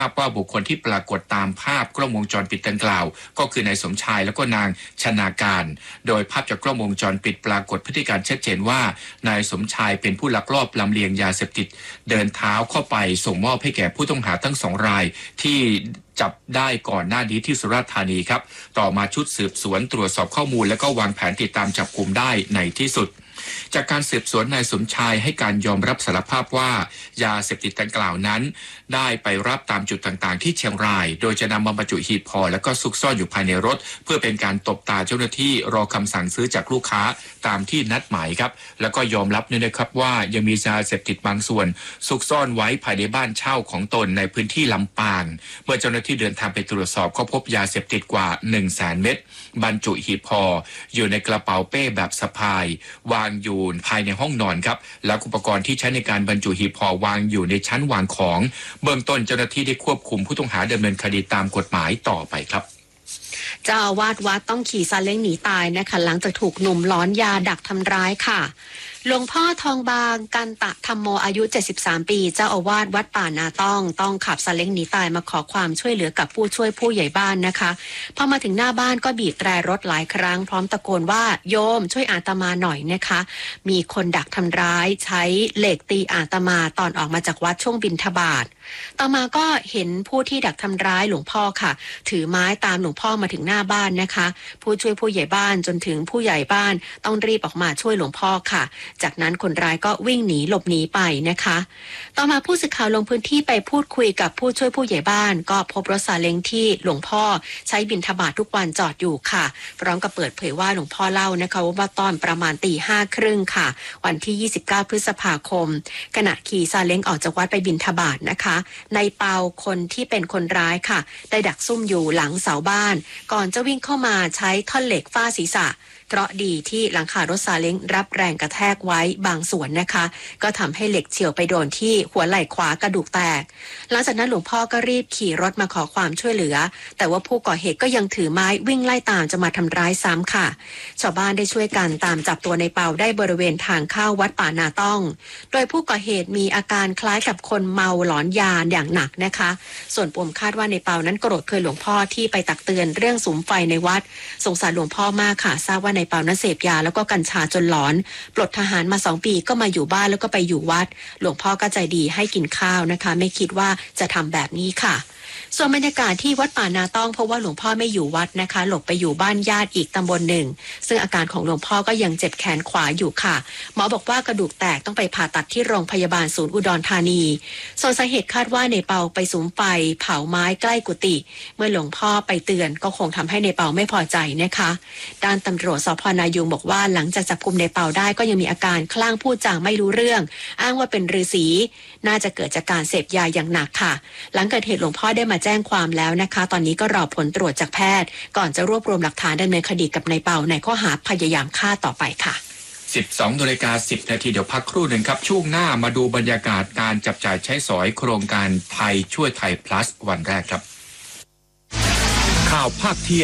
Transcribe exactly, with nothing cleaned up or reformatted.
ภาพว่าบุคคลที่ปรากฏตามภาพกล้องวงจรปิดดังกล่าวก็คือนายสมชายแล้วก็นางชนาการโดยภาพจากกล้องวงจรปิดปรากฏพฤติการชัดเจนว่านายสมชายเป็นผู้ลักลอบลำเลียงยาเสพติดเดินเท้าเข้าไปส่งมอบให้แก่ผู้ต้องหาทั้งสองรายที่จับได้ก่อนหน้านี้ที่สุราษฎร์ธานีครับต่อมาชุดสืบสวนตรวจสอบข้อมูลและก็วางแผนติดตามจับกุมได้ในที่สุดจากการสืบสวนนายสมชายให้การยอมรับสารภาพว่ายาเสพติดดังกล่าวนั้นได้ไปรับตามจุดต่างๆที่เชียงรายโดยจะนำมาบรรจุหีบห่อแล้วก็ซุกซ่อนอยู่ภายในรถเพื่อเป็นการตบตาเจ้าหน้าที่รอคำสั่งซื้อจากลูกค้าตามที่นัดหมายครับแล้วก็ยอมรับด้วยนะครับว่ายังมียาเสพติดบางส่วนซุกซ่อนไว้ภายในบ้านเช่าของตนในพื้นที่ลำปางเมื่อเจ้าหน้าที่เดินทางไปตรวจสอบก็พบยาเสพติดกว่า หนึ่งแสน เม็ดบรรจุหีบห่ออยู่ในกระเป๋าเป้แบบสะพายวางอยู่ภายในห้องนอนครับและอุปกรณ์ที่ใช้ในการบรรจุหีบห่อวางอยู่ในชั้นวางของเบื้องต้นเจ้าหน้าที่ได้ควบคุมผู้ต้องหาดำเนินคดีตามกฎหมายต่อไปครับเจ้าอาวาสวัดต้องขี่ซาเล้งหนีตายนะคะหลังจากถูกหนุ่มหลอนยาดักทำร้ายค่ะหลวงพ่อทองบางกันตะธรรมโมอายุเจ็ดสิบสามปีเจ้าอาวาสวัดป่านาต้องต้องขับซาเล้งหนีตายมาขอความช่วยเหลือกับผู้ช่วยผู้ใหญ่บ้านนะคะพอมาถึงหน้าบ้านก็บีบแตรรถหลายครั้งพร้อมตะโกนว่าโยมช่วยอาตมาหน่อยนะคะมีคนดักทำร้ายใช้เหล็กตีอาตมาตอนออกมาจากวัดช่วงบิณฑบาตต่อมาก็เห็นผู้ที่ดักทำร้ายหลวงพ่อค่ะถือไม้ตามหลวงพ่อมาถึงหน้าบ้านนะคะผู้ช่วยผู้ใหญ่บ้านจนถึงผู้ใหญ่บ้านต้องรีบออกมาช่วยหลวงพ่อค่ะจากนั้นคนร้ายก็วิ่งหนีหลบหนีไปนะคะต่อมาผู้สื่อข่าวลงพื้นที่ไปพูดคุยกับผู้ช่วยผู้ใหญ่บ้านก็พบรถซาเล้งที่หลวงพ่อใช้บิณฑบาตทุกวันจอดอยู่ค่ะพร้อมกับเปิดเผยว่าหลวงพ่อเล่านะคะว่าตอนประมาณตีห้าครึ่งค่ะวันที่ยี่สิบเก้าพฤษภาคมขณะขี่ซาเล้งออกจากวัดไปบิณฑบาตนะคะในเปาคนที่เป็นคนร้ายค่ะได้ดักซุ่มอยู่หลังเสาบ้านก่อนจะวิ่งเข้ามาใช้ท่อนเหล็กฟาดศีรษะเพราะดีที่หลังคารถซาเล้งรับแรงกระแทกไว้บางส่วนนะคะก็ทำให้เหล็กเฉียวไปโดนที่หัวไหล่ขวากระดูกแตกหลังจากนั้นหลวงพ่อก็รีบขี่รถมาขอความช่วยเหลือแต่ว่าผู้ก่อเหตุก็ยังถือไม้วิ่งไล่ตามจะมาทำร้ายซ้ำค่ะชาวบ้านได้ช่วยกันตามจับตัวในเปาได้บริเวณทางเข้าวัดป่านาต้องโดยผู้ก่อเหตุมีอาการคล้ายกับคนเมาหลอนยาอย่างหนักนะคะส่วนปมคาดว่าในเปานั้นโกรธเคยหลวงพ่อที่ไปตักเตือนเรื่องสุมไฟในวัดสงสารหลวงพ่อมากค่ะทราบว่าในเปานั้นเสพยาแล้วก็กัญชาจนหลอนปลดทหารมาสองปีก็มาอยู่บ้านแล้วก็ไปอยู่วัดหลวงพ่อก็ใจดีให้กินข้าวนะคะไม่คิดว่าจะทำแบบนี้ค่ะส่วนบรรยากาศที่วัดป่านาต้องเพราะว่าหลวงพ่อไม่อยู่วัดนะคะหลบไปอยู่บ้านญาติอีกตำบลหนึ่งซึ่งอาการของหลวงพ่อก็ยังเจ็บแขนขวาอยู่ค่ะหมอบอกว่ากระดูกแตกต้องไปผ่าตัดที่โรงพยาบาลศูนย์อุดรธานีส่วนสาเหตุคาดว่าในเปาไปสุมไฟเผาไม้ใกล้กุฏิเมื่อหลวงพ่อไปเตือนก็คงทำให้ในเปาไม่พอใจนะคะด้านตำรวจสพ.นายูงบอกว่าหลังจากจับกุมในเปาได้ก็ยังมีอาการคลั่งพูดจาไม่รู้เรื่องอ้างว่าเป็นฤาษีน่าจะเกิดจากการเสพยาอย่างหนักค่ะหลังเกิดเหตุหลวงพ่อได้มาแจ้งความแล้วนะคะตอนนี้ก็รอผลตรวจจากแพทย์ก่อนจะรวบรวมหลักฐานดำเนินคดีกับนายเปาในข้อหาพยายามฆ่าต่อไปค่ะสิบสองนาฬิกาสิบนาทีเดี๋ยวพักครู่หนึ่งครับช่วงหน้ามาดูบรรยากาศการจับจ่ายใช้สอยโครงการไทยช่วยไทย plus วันแรกครับข่าวภาคเที่ยง